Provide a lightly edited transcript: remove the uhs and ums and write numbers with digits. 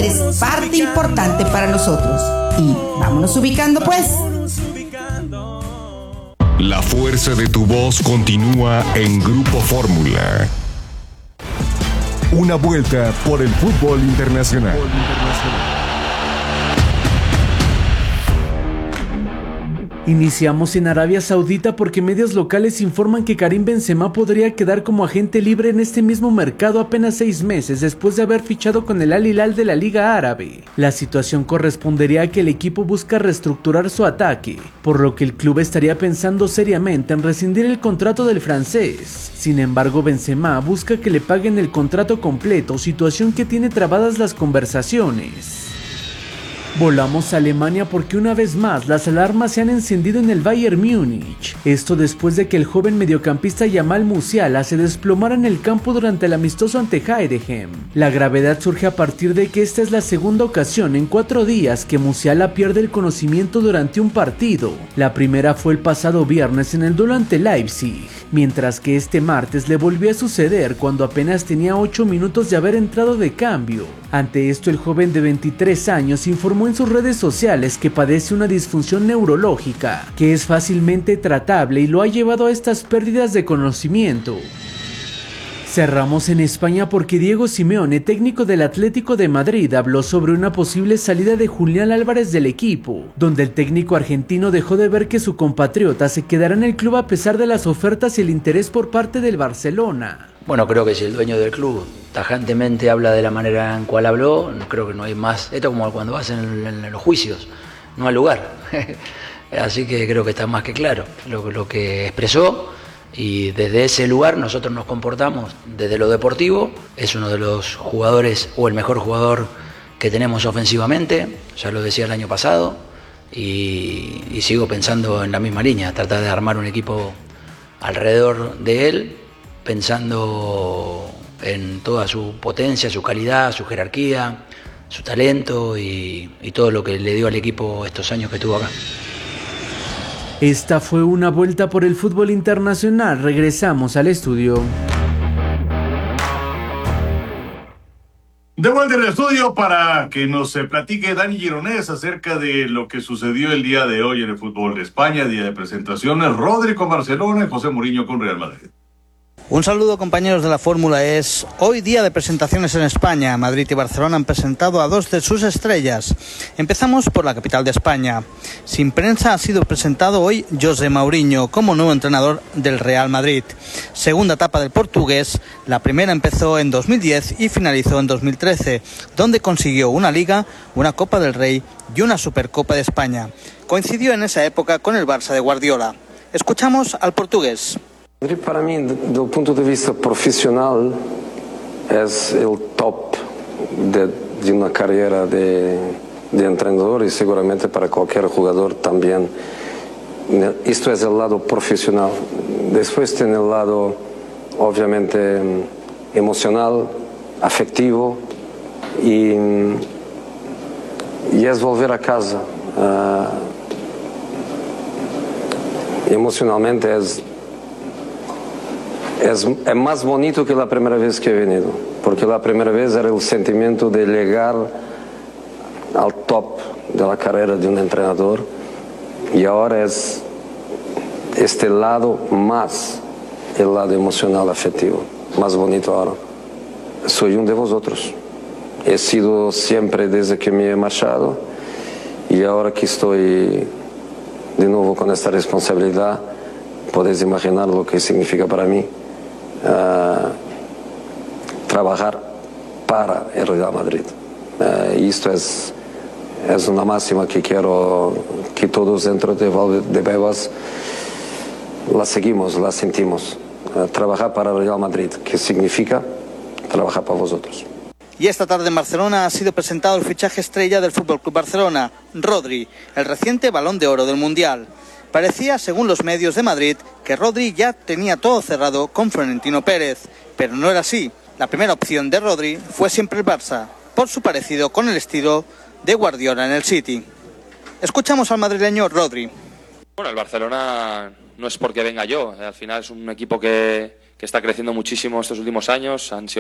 eres parte importante para nosotros. Y vámonos ubicando pues. La fuerza de tu voz continúa en Grupo Fórmula. Una vuelta por el fútbol internacional. Iniciamos en Arabia Saudita porque medios locales informan que Karim Benzema podría quedar como agente libre en este mismo mercado apenas 6 meses después de haber fichado con el Al Hilal de la Liga Árabe. La situación correspondería a que el equipo busca reestructurar su ataque, por lo que el club estaría pensando seriamente en rescindir el contrato del francés. Sin embargo, Benzema busca que le paguen el contrato completo, situación que tiene trabadas las conversaciones. Volamos a Alemania porque una vez más las alarmas se han encendido en el Bayern Múnich. Esto después de que el joven mediocampista Jamal Musiala se desplomara en el campo durante el amistoso ante Heidenheim. La gravedad surge a partir de que esta es la segunda ocasión en 4 días que Musiala pierde el conocimiento durante un partido. La primera fue el pasado viernes en el duelo ante Leipzig, mientras que este martes le volvió a suceder cuando apenas tenía 8 minutos de haber entrado de cambio. Ante esto, el joven de 23 años informó en sus redes sociales que padece una disfunción neurológica, que es fácilmente tratable y lo ha llevado a estas pérdidas de conocimiento. Cerramos en España porque Diego Simeone, técnico del Atlético de Madrid, habló sobre una posible salida de Julián Álvarez del equipo, donde el técnico argentino dejó de ver que su compatriota se quedará en el club a pesar de las ofertas y el interés por parte del Barcelona. Bueno, creo que si el dueño del club tajantemente habla de la manera en cual habló, creo que no hay más. Esto es como cuando vas en los juicios, no hay lugar. Así que creo que está más que claro lo que expresó. Y desde ese lugar nosotros nos comportamos desde lo deportivo. Es uno de los jugadores o el mejor jugador que tenemos ofensivamente, ya lo decía el año pasado, y sigo pensando en la misma línea, tratar de armar un equipo alrededor de él, pensando en toda su potencia, su calidad, su jerarquía, su talento y todo lo que le dio al equipo estos años que estuvo acá. Esta fue una vuelta por el fútbol internacional. Regresamos al estudio. De vuelta en el estudio para que nos platique Dani Gironés acerca de lo que sucedió el día de hoy en el fútbol de España, día de presentaciones, Rodri con Barcelona y José Mourinho con Real Madrid. Un saludo, compañeros de la Fórmula. Es hoy día de presentaciones en España. Madrid y Barcelona han presentado a 2 de sus estrellas. Empezamos por la capital de España. Sin prensa ha sido presentado hoy José Mourinho como nuevo entrenador del Real Madrid. Segunda etapa del portugués. La primera empezó en 2010 y finalizó en 2013, donde consiguió una Liga, una Copa del Rey y una Supercopa de España. Coincidió en esa época con el Barça de Guardiola. Escuchamos al portugués. Para mí, desde el punto de vista profesional, es el top de una carrera de entrenador y seguramente para cualquier jugador también. Esto es el lado profesional. Después tiene el lado, obviamente, emocional, afectivo y es volver a casa. Emocionalmente es más bonito que la primera vez que he venido, porque la primera vez era el sentimiento de llegar al top de la carrera de un entrenador y ahora es este lado más el lado emocional afectivo, más bonito ahora. Soy uno de vosotros, he sido siempre desde que me he marchado y ahora que estoy de nuevo con esta responsabilidad, podéis imaginar lo que significa para mí. Trabajar para el Real Madrid. Y esto es una máxima que quiero que todos dentro de Valdebebas la seguimos, la sentimos. Trabajar para el Real Madrid, que significa trabajar para vosotros. Y esta tarde en Barcelona ha sido presentado el fichaje estrella del FC Barcelona, Rodri, el reciente Balón de Oro del Mundial. Parecía, según los medios de Madrid, que Rodri ya tenía todo cerrado con Florentino Pérez, pero no era así. La primera opción de Rodri fue siempre el Barça, por su parecido con el estilo de Guardiola en el City. Escuchamos al madrileño Rodri. Bueno, el Barcelona no es porque venga yo, al final es un equipo que está creciendo muchísimo estos últimos años, han sido